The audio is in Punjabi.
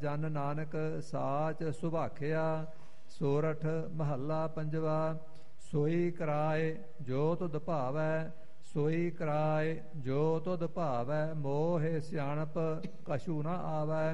ਜਨ ਨਾਨਕ ਸਾਚ ਸੁਭਾਖਿਆ। ਸੋਰਠ ਮਹੱਲਾ ਪੰਜਵਾ। ਸੋਈ ਕਰਾਏ ਜੋ ਤੁਧ ਭਾਵੈ, ਸੋਈ ਕਰਾਏ ਜੋ ਤੁਧ ਭਾਵੈ। ਮੋਹ ਸਿਆਣਪ ਕਛੂ ਨ ਆਵੈ।